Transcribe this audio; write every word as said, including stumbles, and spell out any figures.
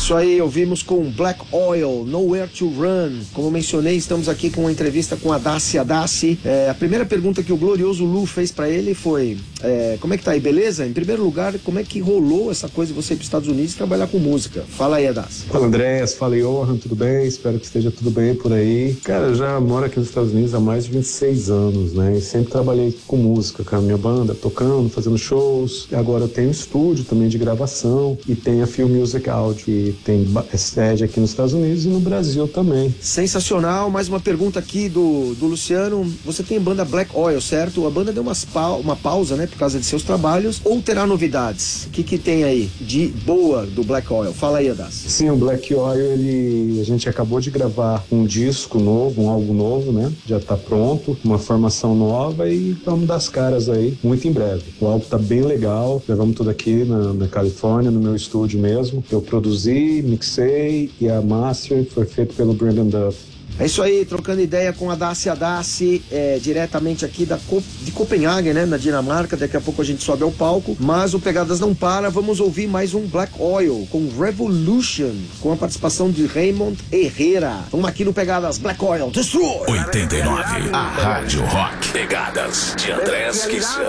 Isso aí, ouvimos com Black Oil, Nowhere to Run. Como mencionei, estamos aqui com uma entrevista com a Daci Daci. É, a primeira pergunta que o glorioso Lu fez pra ele foi, é, como é que tá aí, beleza? Em primeiro lugar, como é que rolou essa coisa de você ir pros Estados Unidos e trabalhar com música? Fala aí, Daci. Fala, Andréas. Fala, Johan. Tudo bem? Espero que esteja tudo bem por aí. Cara, eu já moro aqui nos Estados Unidos há mais de vinte e seis anos, né? E sempre trabalhei com música, com a minha banda, tocando, fazendo shows. Agora eu tenho um estúdio também de gravação e tem a Film Music Audio, que tem sede aqui nos Estados Unidos e no Brasil também. Sensacional. Mais uma pergunta aqui do, do Luciano. Você tem banda Black Oil, certo? A banda deu umas pa- uma pausa, né, por causa de seus trabalhos, ou terá novidades? O que que tem aí de boa do Black Oil? Fala aí, Adas. Sim, o Black Oil, ele, a gente acabou de gravar um disco novo, um álbum novo, né? Já tá pronto, uma formação nova e vamos dar as caras aí muito em breve. O álbum tá bem legal, levamos tudo aqui na, na Califórnia, no meu estúdio mesmo. Eu produzi, mixei e a master foi feita pelo Brandon Duff. É isso aí, trocando ideia com a Daci Daci, é, diretamente aqui da Co- de Copenhague, né, na Dinamarca. Daqui a pouco a gente sobe ao palco, mas o Pegadas não para. Vamos ouvir mais um Black Oil com Revolution, com a participação de Raymond Herrera. Vamos aqui no Pegadas Black Oil Destroy! oitenta e nove, a Rádio Rock. Pegadas de Andrés Quisson.